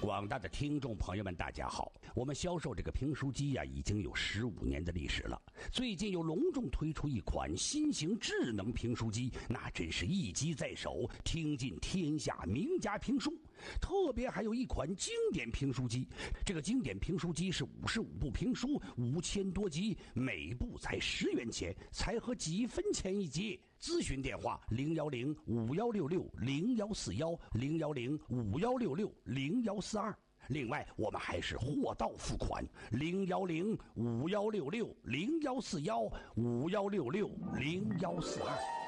广大的听众朋友们，大家好！我们销售这个评书机已经有15年的历史了。最近又隆重推出一款新型智能评书机，那真是一机在手，听尽天下名家评书。特别还有一款经典评书机，这个经典评书机是55部评书，5000多集，每部才10元钱，才合几分钱一集。咨询电话01051660142，01051660142。另外，我们还是货到付款，01051660141，51660142。